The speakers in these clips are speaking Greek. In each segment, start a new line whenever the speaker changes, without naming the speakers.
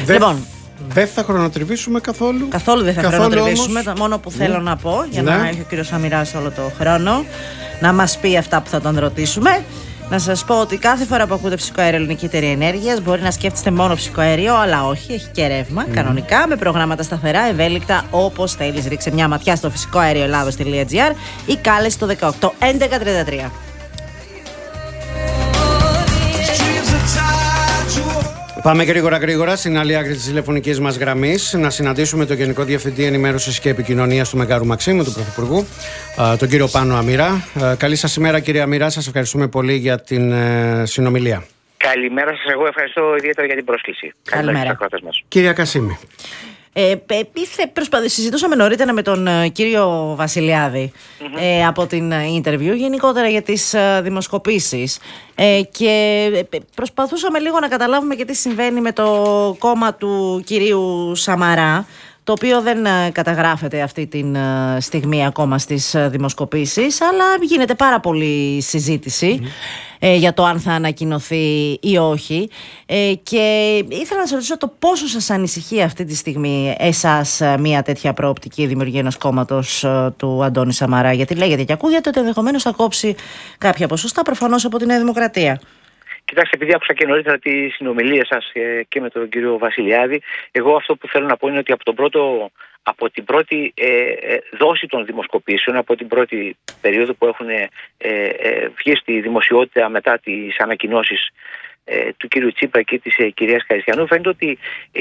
Λοιπόν,
δεν θα χρονοτριβήσουμε καθόλου.
Καθόλου δεν θα χρονοτριβήσουμε. Το μόνο που θέλω να πω, για να έχει ο κύριος Αμυράς όλο το χρόνο να μας πει αυτά που θα τον ρωτήσουμε. Να σας πω ότι κάθε φορά που ακούτε φυσικό αέριο Ελληνική Εταιρεία Ενέργειας, μπορεί να σκέφτεστε μόνο φυσικό αέριο, αλλά όχι, έχει και ρεύμα κανονικά, με προγράμματα σταθερά, ευέλικτα, όπως θέλεις. Ρίξε μια ματιά στο φυσικοαερioελλάδος.gr ή κάλεσε το 18 1133.
Πάμε γρήγορα στην άλλη άκρη της τηλεφωνικής μας γραμμής να συναντήσουμε τον Γενικό Διευθυντή Ενημέρωσης και Επικοινωνίας του Μεγάρου Μαξίμου, του Πρωθυπουργού, τον κύριο Πάνο Αμυρά. Καλή σας ημέρα, κύριε Αμυρά, σας ευχαριστούμε πολύ για την συνομιλία.
Καλημέρα σας, εγώ ευχαριστώ ιδιαίτερα για την πρόσκληση.
Καλημέρα.
Κύριε Κασίμη.
Συζητούσαμε νωρίτερα με τον κύριο Βασιλιάδη από την interview γενικότερα για τις δημοσκοπήσεις και προσπαθούσαμε λίγο να καταλάβουμε και τι συμβαίνει με το κόμμα του κυρίου Σαμαρά, το οποίο δεν καταγράφεται αυτή τη στιγμή ακόμα στις δημοσκοπήσεις, αλλά γίνεται πάρα πολύ συζήτηση για το αν θα ανακοινωθεί ή όχι. Και ήθελα να σας ρωτήσω το πόσο σας ανησυχεί αυτή τη στιγμή εσάς μια τέτοια προοπτική δημιουργία ενός κόμματος του Αντώνη Σαμαρά, γιατί λέγεται και ακούγεται ότι ενδεχομένως θα κόψει κάποια ποσοστά προφανώς από τη Νέα Δημοκρατία.
Κοιτάξτε, επειδή άκουσα και νωρίτερα τη συνομιλία σας και με τον κύριο Βασιλιάδη, εγώ αυτό που θέλω να πω είναι ότι από την πρώτη δόση των δημοσκοπήσεων, από την πρώτη περίοδο που έχουν βγει στη δημοσιότητα μετά τις ανακοινώσεις του κύριου Τσίπρα και της κυρίας Καριστιανού, φαίνεται ότι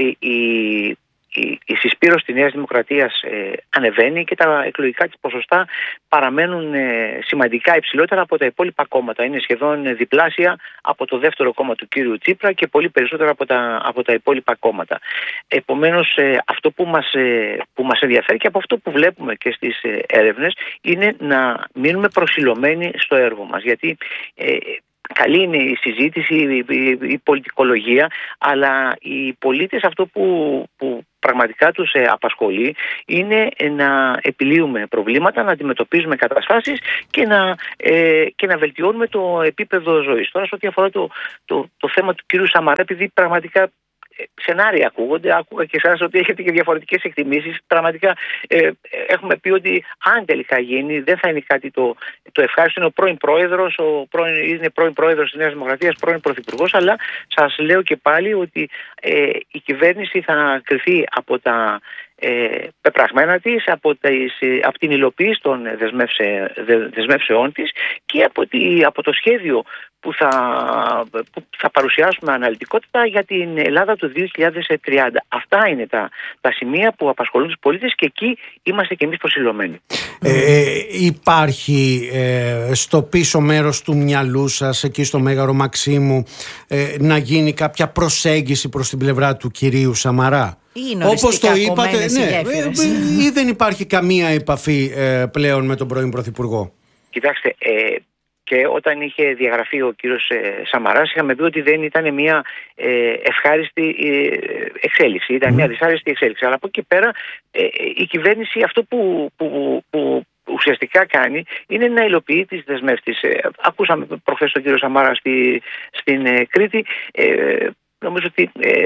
η συσπήρωση της Νέας Δημοκρατίας ανεβαίνει και τα εκλογικά της ποσοστά παραμένουν σημαντικά υψηλότερα από τα υπόλοιπα κόμματα. Είναι σχεδόν διπλάσια από το δεύτερο κόμμα του κύριου Τσίπρα και πολύ περισσότερα από τα υπόλοιπα κόμματα. Επομένως, αυτό που μας ενδιαφέρει και από αυτό που βλέπουμε και στις έρευνες είναι να μείνουμε προσιλωμένοι στο έργο μας. Γιατί καλή είναι η συζήτηση, η πολιτικολογία, αλλά οι πολίτες αυτό που πραγματικά τους απασχολεί είναι να επιλύουμε προβλήματα, να αντιμετωπίζουμε καταστάσεις και να βελτιώνουμε το επίπεδο ζωής. Τώρα, σε ό,τι αφορά το θέμα του κύριου Σαμαρά, επειδή πραγματικά σενάρια ακούγονται, άκουγα και εσάς ότι έχετε και διαφορετικές εκτιμήσεις. Πραγματικά έχουμε πει ότι αν τελικά γίνει, δεν θα είναι κάτι το ευχάριστο. Είναι ο πρώην πρόεδρος, είναι πρώην πρόεδρος της Νέας Δημοκρατίας, πρώην πρωθυπουργός, αλλά σας λέω και πάλι ότι η κυβέρνηση θα κριθεί από τα πεπραγμένα της, από την υλοποίηση των δεσμεύσεών της και από το σχέδιο που θα παρουσιάσουμε αναλυτικότητα για την Ελλάδα του 2030. Αυτά είναι τα σημεία που απασχολούν τους πολίτες και εκεί είμαστε και εμείς προσιλωμένοι.
Υπάρχει στο πίσω μέρος του μυαλού σας, εκεί στο Μέγαρο Μαξίμου, να γίνει κάποια προσέγγιση προς την πλευρά του κυρίου Σαμαρά? Όπως το είπατε, ή δεν υπάρχει καμία επαφή πλέον με τον πρώην Πρωθυπουργό?
Κοιτάξτε, και όταν είχε διαγραφεί ο κύριος Σαμαράς, είχαμε πει ότι δεν ήταν μια ευχάριστη εξέλιξη, ήταν μια δυσάρεστη εξέλιξη. Αλλά από εκεί πέρα η κυβέρνηση αυτό που ουσιαστικά κάνει είναι να υλοποιεί τις δεσμεύσεις. Ακούσαμε προχθές τον κύριο Σαμάρα στην Κρήτη. Νομίζω ότι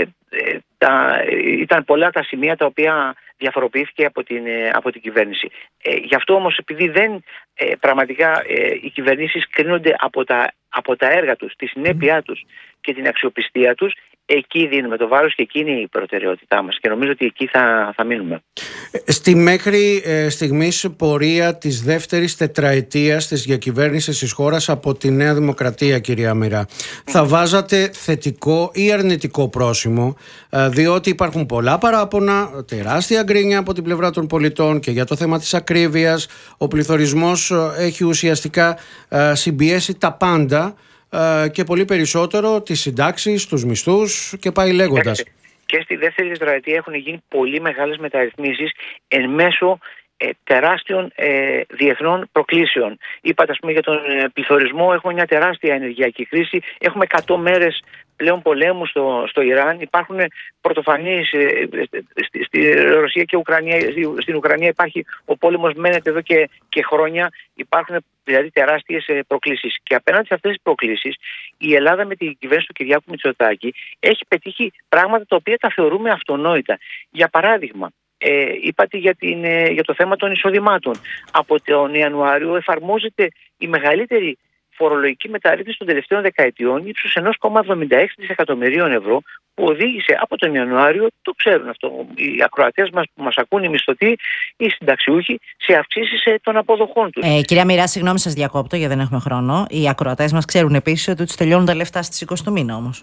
ήταν πολλά τα σημεία τα οποία διαφοροποιήθηκε από την κυβέρνηση. Γι' αυτό όμως, επειδή πραγματικά οι κυβερνήσεις κρίνονται από τα έργα τους, τη συνέπειά τους και την αξιοπιστία τους, εκεί δίνουμε το βάρος και εκεί είναι η προτεραιότητά μας και νομίζω ότι εκεί θα μείνουμε.
Στη μέχρι στιγμής πορεία της δεύτερης τετραετίας της διακυβέρνησης της χώρας από τη Νέα Δημοκρατία, κυρία Αμυρά, θα βάζατε θετικό ή αρνητικό πρόσημο, διότι υπάρχουν πολλά παράπονα, τεράστια γκρίνια από την πλευρά των πολιτών και για το θέμα της ακρίβειας. Ο πληθωρισμός έχει ουσιαστικά συμπιέσει τα πάντα και πολύ περισσότερο τις συντάξεις, τους μισθούς και πάει λέγοντας.
Και στη δεύτερη τετραετία έχουν γίνει πολύ μεγάλες μεταρρυθμίσεις εν μέσω τεράστιων διεθνών προκλήσεων. Είπατε, ας πούμε, για τον πληθωρισμό, έχουμε μια τεράστια ενεργειακή κρίση, έχουμε 100 μέρες πλέον πολέμου στο Ιράν, υπάρχουν πρωτοφανείς στη Ρωσία και Ουκρανία. Στην Ουκρανία υπάρχει ο πόλεμος, μένεται εδώ και χρόνια. Υπάρχουν δηλαδή τεράστιες προκλήσεις. Και απέναντι σε αυτές τις προκλήσεις, η Ελλάδα με την κυβέρνηση του Κυριάκου Μητσοτάκη έχει πετύχει πράγματα τα οποία τα θεωρούμε αυτονόητα. Για παράδειγμα, είπατε για το θέμα των εισοδημάτων. Από τον Ιανουάριο εφαρμόζεται η μεγαλύτερη φορολογική μεταρρύθμιση των τελευταίων δεκαετιών ύψους 1,76 δισεκατομμυρίων ευρώ, που οδήγησε από τον Ιανουάριο, το ξέρουν αυτό οι ακροατές μας που μας ακούν, οι μισθωτοί, οι συνταξιούχοι, σε αυξήσεις των αποδοχών τους.
Κυρία Μοιρά, συγγνώμη, σας διακόπτω γιατί δεν έχουμε χρόνο. Οι ακροατές μας ξέρουν επίσης ότι τους τελειώνουν τα λεφτά στις 20 του μήνα όμως.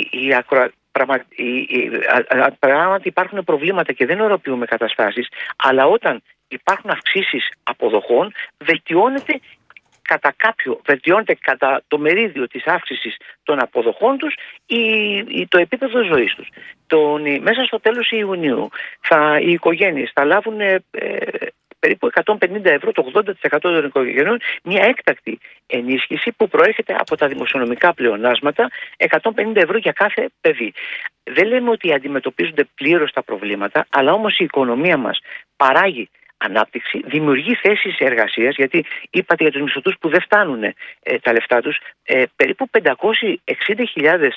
Πράγματι υπάρχουν προβλήματα και δεν οροποιούμε καταστάσεις, αλλά όταν υπάρχουν αυξήσεις αποδοχών, βελτιώνεται κατά το μερίδιο της αύξησης των αποδοχών τους το επίπεδο ζωής τους. Μέσα στο τέλος Ιουνίου οι οικογένειες θα λάβουν περίπου 150 ευρώ, το 80% των οικογενειών, μια έκτακτη ενίσχυση που προέρχεται από τα δημοσιονομικά πλεονάσματα, 150 ευρώ για κάθε παιδί. Δεν λέμε ότι αντιμετωπίζονται πλήρως τα προβλήματα, αλλά όμως η οικονομία μας παράγει ανάπτυξη, δημιουργεί θέσεις εργασίας, γιατί είπατε για τους μισθωτούς που δεν φτάνουν τα λεφτά τους, περίπου 560.000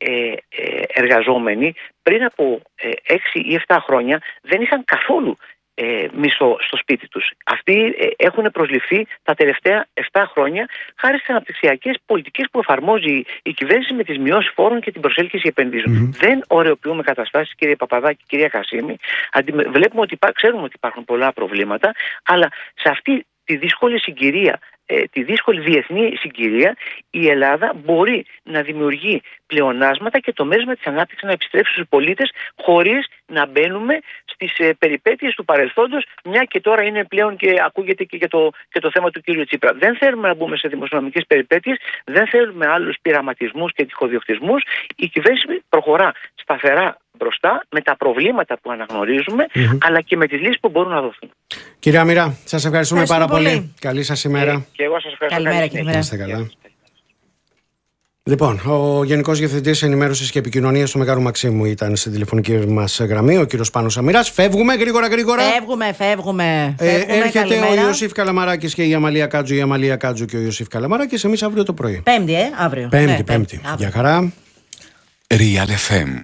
εργαζόμενοι πριν από 6 ή 7 χρόνια δεν είχαν καθόλου μισθό στο σπίτι τους. Αυτοί έχουν προσληφθεί τα τελευταία 7 χρόνια χάρη στις αναπτυξιακές πολιτικές που εφαρμόζει η κυβέρνηση με τις μειώσεις φόρων και την προσέλκυση επενδύσεων. Δεν ωρεοποιούμε καταστάσεις, κύριε Παπαδάκη, κυρία Κασίμη. Ξέρουμε ότι υπάρχουν πολλά προβλήματα, αλλά σε αυτή τη δύσκολη συγκυρία, τη δύσκολη διεθνή συγκυρία, η Ελλάδα μπορεί να δημιουργεί πλεονάσματα και το μέρισμα της ανάπτυξης να επιστρέψει στους πολίτες, χωρίς να μπαίνουμε στις περιπέτειες του παρελθόντος, μια και τώρα είναι πλέον και ακούγεται και το θέμα του κύριου Τσίπρα. Δεν θέλουμε να μπούμε σε δημοσιονομικές περιπέτειες, δεν θέλουμε άλλους πειραματισμούς και τυχοδιοκτισμούς. Η κυβέρνηση προχωρά σταθερά μπροστά με τα προβλήματα που αναγνωρίζουμε, αλλά και με τις λύσεις που μπορούν να δοθούν.
Κυρία Μοιρά, σας ευχαριστούμε πάρα πολύ. Καλή σας ημέρα.
Και εγώ σας ευχαριστώ.
Καλημέρα, κύριε Μοιρά.
Είστε καλά. Λοιπόν, ο Γενικός Διευθυντής Ενημέρωσης και Επικοινωνίας του Μεγάρου Μαξίμου ήταν στην τηλεφωνική μας γραμμή, ο κύριος Πάνος Αμοιράς. Φεύγουμε γρήγορα.
Φεύγουμε.
Έρχεται ο Ιωσήφ Καλαμαράκης και η Αμαλία Κάτζου, και ο Ιωσήφ Καλαμαράκης. Εμείς αύριο το πρωί.
Πέμπτη, αύριο.
Πέμπτη. Γεια χαρά.
Real FM.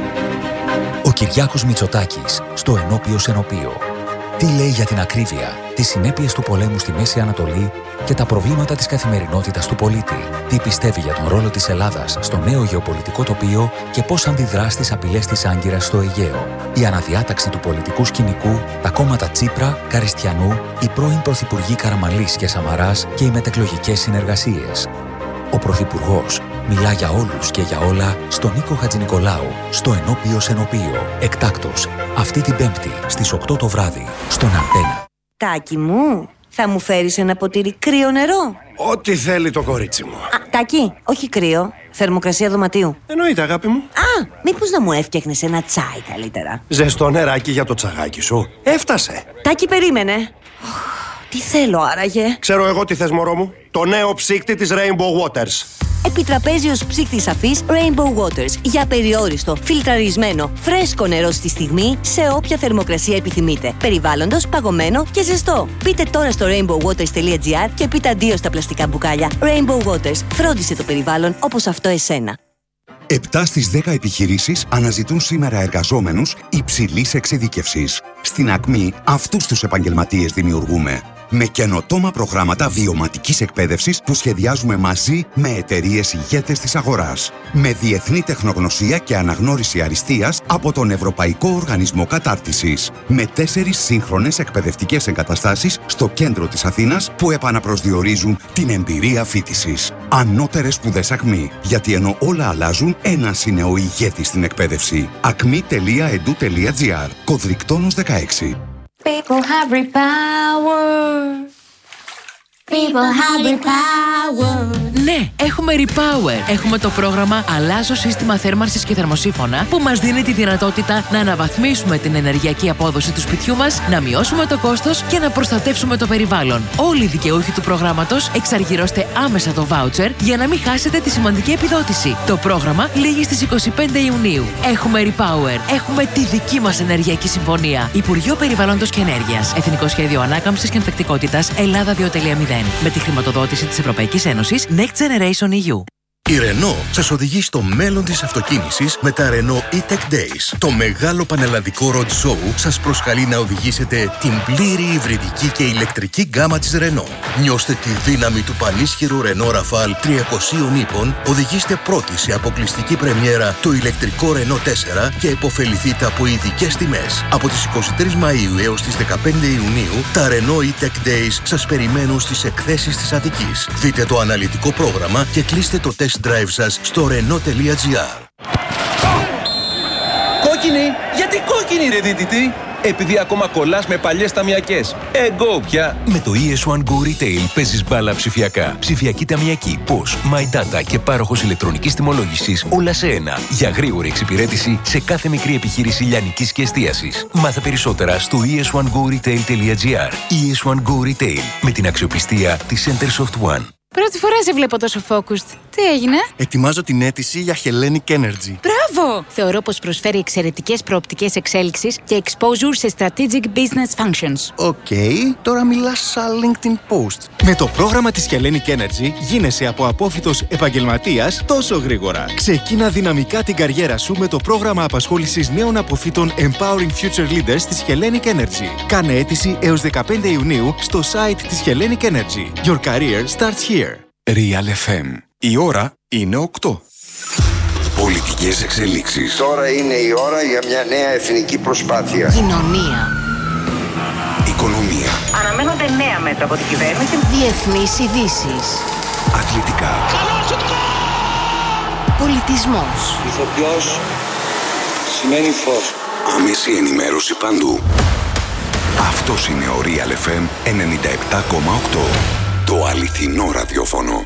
Ο Κυριάκος Μητσοτάκης στο Ενώπιος Ενωπείο. Τι λέει για την ακρίβεια, τις συνέπειες του πολέμου στη Μέση Ανατολή και τα προβλήματα της καθημερινότητας του πολίτη. Τι πιστεύει για τον ρόλο της Ελλάδας στο νέο γεωπολιτικό τοπίο και πώς αντιδρά στις απειλές της Άγκυρας στο Αιγαίο. Η αναδιάταξη του πολιτικού σκηνικού, τα κόμματα Τσίπρα, Καριστιανού, οι πρώην πρωθυπουργοί Καραμανλής και Σαμαράς και οι μετεκλογικές συνεργασίες. Ο Πρωθυπουργός μιλά για όλους και για όλα στον Νίκο Χατζηνικολάου, στο Ενώπιος Ενωπείο. Εκτάκτος, αυτή την Πέμπτη στις 8 το βράδυ, στον Αντένα.
Τάκη μου, θα μου φέρεις ένα ποτήρι κρύο νερό?
Ό,τι θέλει το κορίτσι μου.
Τάκη, όχι κρύο, θερμοκρασία δωματίου.
Εννοείται, αγάπη μου.
Μήπως να μου έφτιαχνες ένα τσάι καλύτερα?
Ζεστό νεράκι για το τσαγάκι σου. Έφτασε.
Τάκη, περίμενε. Τι θέλω άραγε?
Ξέρω εγώ τι θες, μωρό μου. Το νέο ψύκτη της Rainbow Waters.
Επιτραπέζιος ψύκτης σαφής Rainbow Waters. Για περιόριστο, φιλτραρισμένο, φρέσκο νερό στη στιγμή, σε όποια θερμοκρασία επιθυμείτε. Περιβάλλοντος, παγωμένο και ζεστό. Πείτε τώρα στο rainbowwaters.gr και πείτε αντίο στα πλαστικά μπουκάλια. Rainbow Waters. Φρόντισε το περιβάλλον όπως αυτό εσένα.
7 στις 10 επιχειρήσεις αναζητούν σήμερα εργαζόμενους υψηλής εξειδίκευσης. Στην Ακμή αυτούς τους επαγγελματίες δημιουργούμε. Με καινοτόμα προγράμματα βιωματικής εκπαίδευσης που σχεδιάζουμε μαζί με εταιρείες ηγέτες της αγοράς. Με διεθνή τεχνογνωσία και αναγνώριση αριστείας από τον Ευρωπαϊκό Οργανισμό Κατάρτισης. Με 4 σύγχρονες εκπαιδευτικές εγκαταστάσεις στο κέντρο της Αθήνας που επαναπροσδιορίζουν την εμπειρία φοιτησης. Ανώτερες σπουδές Ακμή. Γιατί ενώ όλα αλλάζουν, ένας είναι ο ηγέτης στην εκπαίδευση. acmi.edu.gr. Κωδρικτόνος 16.
People have real power. People have real power. Ναι, έχουμε Repower. Έχουμε το πρόγραμμα Αλλάζω σύστημα θέρμανσης και θερμοσύφωνα που μας δίνει τη δυνατότητα να αναβαθμίσουμε την ενεργειακή απόδοση του σπιτιού μας, να μειώσουμε το κόστος και να προστατεύσουμε το περιβάλλον. Όλοι οι δικαιούχοι του προγράμματος εξαργυρώστε άμεσα το voucher για να μην χάσετε τη σημαντική επιδότηση. Το πρόγραμμα λήγει στις 25 Ιουνίου. Έχουμε Repower. Έχουμε τη δική μας ενεργειακή συμφωνία. Υπουργείο Περιβάλλοντος και Ενέργειας. Εθνικό Σχέδιο Ανάκαμψης και Ανθεκτικότητας Ελλάδα 2.0. Με τη χρηματοδότηση της Ευρωπαϊκής Ένωσης Next Generation EU.
Η Renault σας οδηγεί στο μέλλον της αυτοκίνησης με τα Renault E-Tech Days. Το μεγάλο πανελλαδικό road show σας προσκαλεί να οδηγήσετε την πλήρη υβριδική και ηλεκτρική γκάμα της Renault. Νιώστε τη δύναμη του πανίσχυρου Renault Rafale 300 ύπων, οδηγήστε πρώτοι σε αποκλειστική πρεμιέρα το ηλεκτρικό Renault 4 και επωφεληθείτε από ειδικές τιμές. Από τις 23 Μαΐου έως τις 15 Ιουνίου, τα Renault E-Tech Days σας περιμένουν στις εκθέσεις της Αττικής. Δείτε το αναλυτικό πρόγραμμα και κλείστε το test drive σας στο Renault.gr.
Κόκκινη! Γιατί κόκκινη ρε δίτητη? Επειδή ακόμα κολλάς με παλιές ταμιακές. Go πια!
Με το ES1 Go Retail παίζεις μπάλα ψηφιακά. Ψηφιακή ταμιακή, POS, My Data και πάροχος ηλεκτρονικής τιμολόγησης όλα σε ένα. Για γρήγορη εξυπηρέτηση σε κάθε μικρή επιχείρηση λιανικής και εστίασης. Μάθε περισσότερα στο es1goretail.gr. ES1 Go Retail με την αξιοπιστία της Centersoft One.
Πρώτη φορά σε βλέπω τόσο focused. Τι έγινε?
Ετοιμάζω την αίτηση για Hellenic Energy.
Μπράβο! Θεωρώ πως προσφέρει εξαιρετικές προοπτικές εξέλιξης και exposure σε strategic business functions.
Τώρα μιλάς σαν LinkedIn post. Με το πρόγραμμα της Hellenic Energy γίνεσαι από απόφοιτος επαγγελματίας τόσο γρήγορα. Ξεκίνα δυναμικά την καριέρα σου με το πρόγραμμα απασχόλησης νέων αποφύτων Empowering Future Leaders της Hellenic Energy. Κάνε αίτηση έως 15 Ιουνίου στο site της Hellenic Energy. Your career starts here.
Real FM.
Η ώρα είναι 8.
Πολιτικές εξελίξεις.
Τώρα είναι η ώρα για μια νέα εθνική προσπάθεια.
Κοινωνία.
Οικονομία.
Αναμένονται νέα μέτρα από την κυβέρνηση.
Διεθνείς ειδήσεις.
Αθλητικά.
Πολιτισμός.
Ηθοποιός σημαίνει φως.
Άμεση ενημέρωση παντού. Αυτός είναι ο Real FM 97,8. Το αληθινό ραδιόφωνο.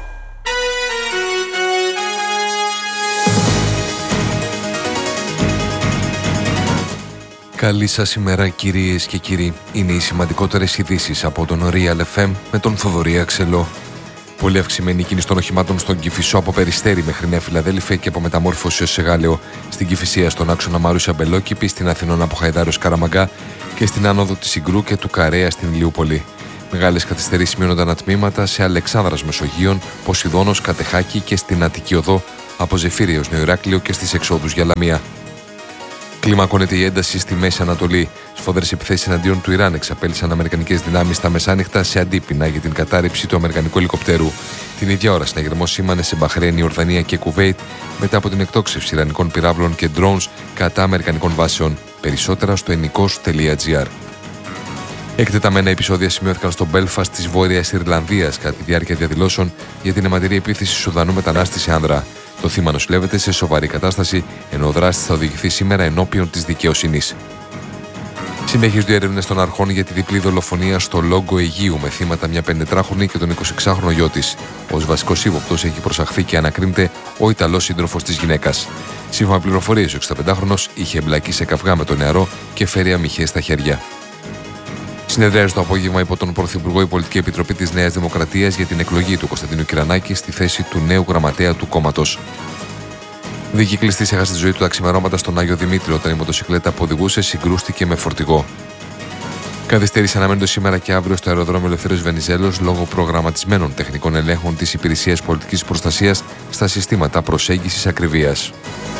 Καλή σας ημέρα κυρίες και κύριοι. Είναι οι σημαντικότερες ειδήσεις από τον Real FM με τον Θοδωρή Αξελό. Πολύ αυξημένη κίνηση των οχημάτων στον Κηφισό από Περιστέρι μέχρι Νέα Φιλαδέλφια και από Μεταμόρφωση ως Εγάλεο. Στην Κηφισία στον άξονα Μαρούσια Μπελόκηπη, στην Αθηνών από Χαϊδάριος Καραμαγκά και στην άνοδο της Συγκρού και του Καρέα στην Ηλιούπολη. Μεγάλες καθυστερήσεις μειώνονταν ατμήματα σε Αλεξάνδρας Μεσογείων, Ποσειδώνος, Κατεχάκη και στην Αττική Οδό από Ζεφύρι έως Νεοηράκλειο και στις εξόδους για Λαμία. Κλιμακώνεται η ένταση στη Μέση Ανατολή. Σφοδρές επιθέσεις εναντίον του Ιράν εξαπέλυσαν αμερικανικές δυνάμεις στα μεσάνυχτα σε αντίπεινα για την κατάρριψη του αμερικανικού ελικοπτέρου. Την ίδια ώρα, συναγερμός σήμανε σε Μπαχρέιν, Ορδανία και Κουβέιτ μετά από την εκτόξευση ιρανικών πυράβλων και drones κατά αμερικανικών βάσεων. Περισσότερα στο ενικός.gr. Εκτεταμένα επεισόδια σημειώθηκαν στο Μπέλφαστ της Βόρειας Ιρλανδίας κατά τη διάρκεια διαδηλώσεων για την αιματηρή επίθεση Σουδανού μετανάστη σε άνδρα. Το θύμα νοσηλεύεται σε σοβαρή κατάσταση, ενώ ο δράστης θα οδηγηθεί σήμερα ενώπιον της δικαιοσύνης. Συνεχίζονται οι έρευνες των αρχών για τη διπλή δολοφονία στο Λόγκο Αιγείου με θύματα μια 5χρονη και τον 26χρονο γιο της. Ως βασικός ύποπτος έχει προσαχθεί και ανακρίνεται ο Ιταλός σύντροφος της γυναίκας. Σύμφωνα με πληροφορίες, ο 65χρονος είχε εμπλακεί σε καυγά με τον νεαρό και φέρει αμυχές στα χέρια. Συνεδριάζει το απόγευμα υπό τον Πρωθυπουργό η Πολιτική Επιτροπή της Νέας Δημοκρατίας για την εκλογή του Κωνσταντίνου Κυρανάκη στη θέση του νέου γραμματέα του κόμματος. Δίκη κλειστής έχασε τη ζωή του τα ξημερώματα στον Άγιο Δημήτριο όταν η μοτοσυκλέτα που οδηγούσε συγκρούστηκε με φορτηγό. Καθυστέρηση αναμένονται σήμερα και αύριο στο αεροδρόμιο Ελευθέριος Βενιζέλος λόγω προγραμματισμένων τεχνικών ελέγχων της Υπηρεσίας Πολιτικής Προστασίας στα συστήματα προσέγγισης ακριβίας.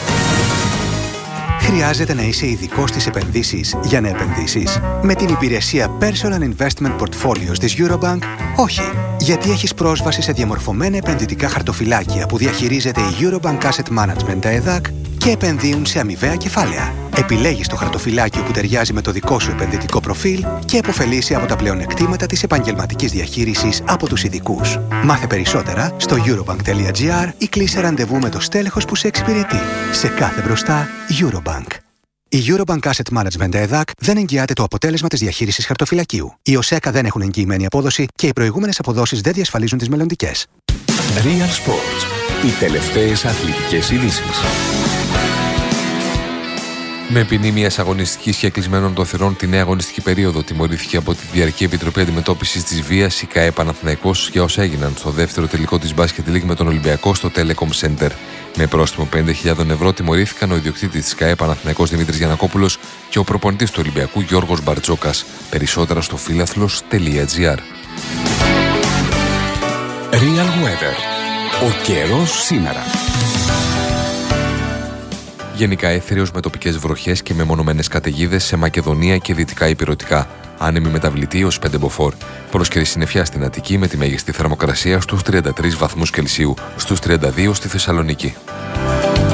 Χρειάζεται να είσαι ειδικός στις επενδύσεις για να επενδύσεις? Με την υπηρεσία Personal Investment Portfolios της Eurobank, όχι. Γιατί έχεις πρόσβαση σε διαμορφωμένα επενδυτικά χαρτοφυλάκια που διαχειρίζεται η Eurobank Asset Management, τα ΕΔΑΚ, και επενδύουν σε αμοιβαία κεφάλαια. Επιλέγεις το χαρτοφυλάκιο που ταιριάζει με το δικό σου επενδυτικό προφίλ και επωφελείσαι από τα πλεονεκτήματα της επαγγελματικής διαχείρισης από τους ειδικούς. Μάθε περισσότερα στο eurobank.gr ή κλείσε ραντεβού με το στέλεχος που σε εξυπηρετεί. Σε κάθε μπροστά, Eurobank. Η Eurobank Asset Management ΕΔΑΚ δεν εγγυάται το αποτέλεσμα της διαχείρισης χαρτοφυλακίου. Οι ΟΣΕΚΑ δεν έχουν εγγυημένη απόδοση και οι προηγούμενες αποδόσεις δεν διασφαλίζουν τις μελλοντικές.
Real Sports. Οι τελευταίες αθλητικές ειδήσεις.
Με ποινή μιας αγωνιστικής και κλεισμένων των θυρών τη νέα αγωνιστική περίοδο, τιμωρήθηκε από τη Διαρκή Επιτροπή Αντιμετώπισης της Βίας η ΚΑΕ Παναθηναϊκός για όσα έγιναν στο δεύτερο τελικό της Μπάσκετ League με τον Ολυμπιακό στο Telecom Center. Με πρόστιμο 5.000 ευρώ τιμωρήθηκαν ο ιδιοκτήτης της ΚΑΕ Παναθηναϊκός Δημήτρης Γιαννακόπουλος και ο προπονητής του Ολυμπιακού Γιώργος Μπαρτζόκας. Περισσότερα στο φίλαθλος.gr.
Real Weather. Ο καιρός σήμερα.
Γενικά έθριος με τοπικές βροχές και μεμονωμένες καταιγίδες σε Μακεδονία και δυτικά ηπειρωτικά. Άνεμη μεταβλητή ως 5 μποφόρ. Πρόσκαιρη συννεφιά στην Αττική με τη μέγιστη θερμοκρασία στους 33 βαθμούς Κελσίου, στους 32 στη Θεσσαλονίκη.